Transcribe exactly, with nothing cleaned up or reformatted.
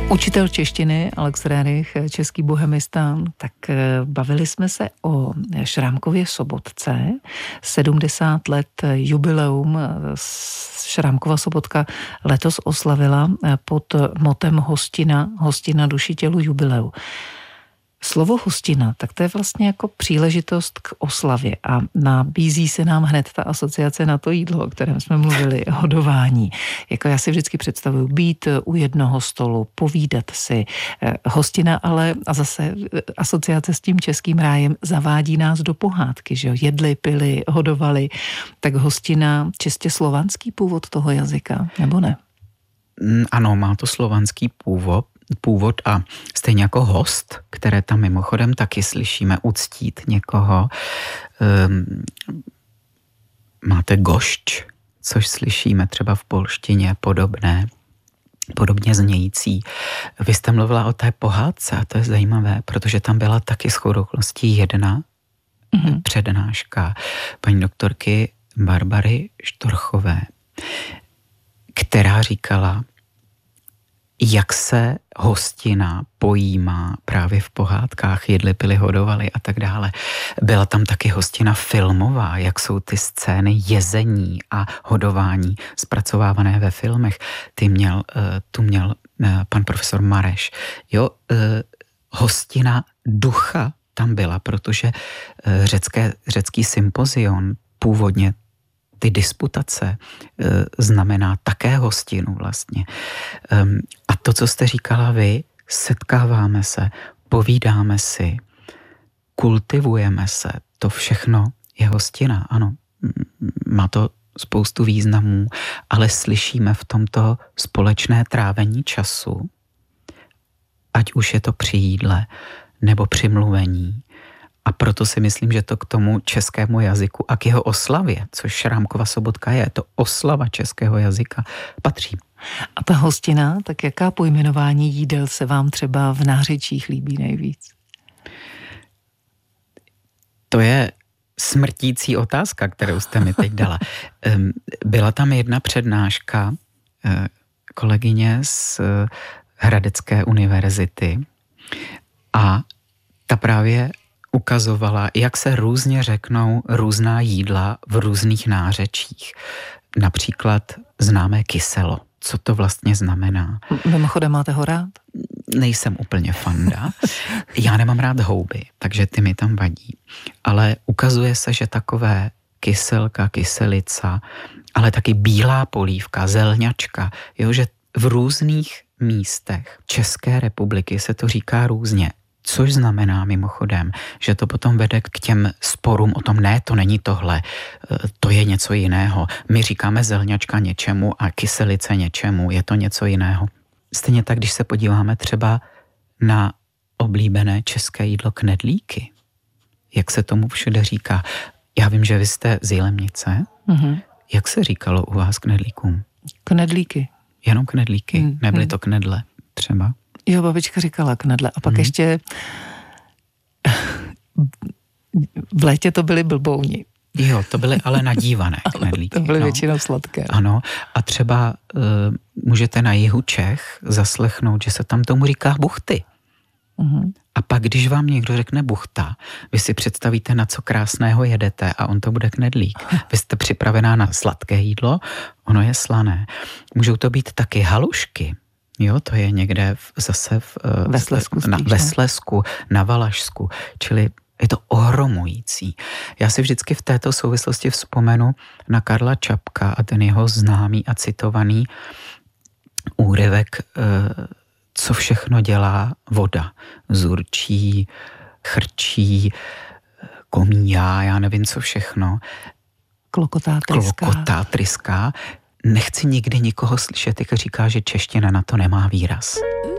Učitel češtiny Alex Rerich, český bohemista, tak bavili jsme se o Šrámkově Sobotce. sedmdesát let jubileum Šrámkova Sobotka letos oslavila pod motem hostina, hostina duši tělu jubileu. Slovo hostina, tak to je vlastně jako příležitost k oslavě a nabízí se nám hned ta asociace na to jídlo, o kterém jsme mluvili, hodování. Jako já si vždycky představuju být u jednoho stolu, povídat si. Hostina ale, a zase asociace s tím českým rájem, zavádí nás do pohádky, že jo? Jedli, pili, hodovali. Tak hostina, čistě slovanský původ toho jazyka, nebo ne? Ano, má to slovanský původ. původ a stejně jako host, které tam mimochodem taky slyšíme, uctít někoho. Um, máte gošť, což slyšíme třeba v polštině podobné, podobně znějící. Vy jste mluvila o té pohádce a to je zajímavé, protože tam byla taky shodou okolností jedna mm-hmm. přednáška paní doktorky Barbary Štorchové, která říkala, jak se hostina pojímá právě v pohádkách, jedli, pili, hodovali a tak dále. Byla tam taky hostina filmová, jak jsou ty scény jezení a hodování zpracovávané ve filmech. Ty měl, tu měl pan profesor Mareš. Jo, hostina ducha tam byla, protože řecké, řecký sympozion původně ty disputace e, znamená také hostinu vlastně. E, a to, co jste říkala vy, setkáváme se, povídáme si, kultivujeme se, to všechno je hostina, ano. Má to spoustu významů, ale slyšíme v tomto společné trávení času, ať už je to při jídle nebo při mluvení. A proto si myslím, že to k tomu českému jazyku a k jeho oslavě, což Šrámkova Sobotka je, to oslava českého jazyka, patří. A ta hostina, tak jaká pojmenování jídel se vám třeba v nářečích líbí nejvíc? To je smrtící otázka, kterou jste mi teď dala. Byla tam jedna přednáška kolegyně z Hradecké univerzity a ta právě ukazovala, jak se různě řeknou různá jídla v různých nářečích. Například známé kyselo. Co to vlastně znamená? Mimochodem, máte ho rád? Nejsem úplně fanda. Já nemám rád houby, takže ty mi tam vadí. Ale ukazuje se, že takové kyselka, kyselica, ale taky bílá polívka, zelňačka, jo, že v různých místech České republiky se to říká různě. Což znamená mimochodem, že to potom vede k těm sporům o tom, ne, to není tohle, to je něco jiného. My říkáme zelňačka něčemu a kyselice něčemu, je to něco jiného. Stejně tak, když se podíváme třeba na oblíbené české jídlo knedlíky, jak se tomu všude říká. Já vím, že vy jste z Jilemnice. Mm-hmm. Jak se říkalo u vás knedlíkům? Knedlíky. Jenom knedlíky, mm-hmm. Nebyly to knedle třeba? Jo, babička říkala knedle. A pak hmm. ještě v létě to byly blbouni. Jo, to byly ale nadívané knedlíky. To byly no. většinou sladké. Ano, a třeba uh, můžete na jihu Čech zaslechnout, že se tam tomu říká buchty. Uh-huh. A pak, když vám někdo řekne buchta, vy si představíte, na co krásného jedete a on to bude knedlík. Vy jste připravená na sladké jídlo, ono je slané. Můžou to být taky halušky. Jo, to je někde v, zase v, ve Slezsku, na, ve Slezsku, na Valašsku, čili je to ohromující. Já si vždycky v této souvislosti vzpomenu na Karla Čapka a ten jeho známý a citovaný úryvek, co všechno dělá voda. Zurčí, chrčí, komíjá, já nevím co všechno. Klokotá, tryská. Klokotá, tryská. Nechci nikdy nikoho slyšet, jak říká, že čeština na to nemá výraz.